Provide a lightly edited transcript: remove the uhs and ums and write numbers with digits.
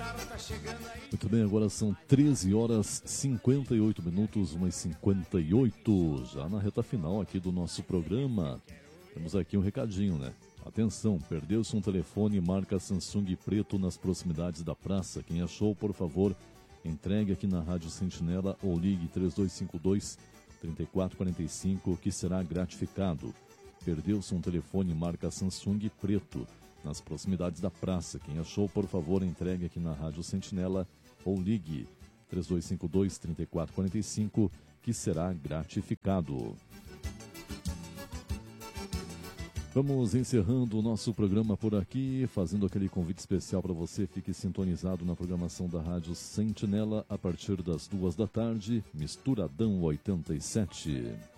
Muito bem, agora são 13 horas 58 minutos, 1h58, já na reta final aqui do nosso programa. Temos aqui um recadinho, né? Atenção, perdeu-se um telefone marca Samsung preto nas proximidades da praça. Quem achou, por favor, entregue aqui na Rádio Sentinela ou ligue 3252-3445 que será gratificado. Perdeu-se um telefone marca Samsung preto nas proximidades da praça. Quem achou, por favor, entregue aqui na Rádio Sentinela ou ligue 3252-3445 que será gratificado. Vamos encerrando o nosso programa por aqui, fazendo aquele convite especial para você. Fique sintonizado na programação da Rádio Sentinela a partir das 2 da tarde, Misturadão 87.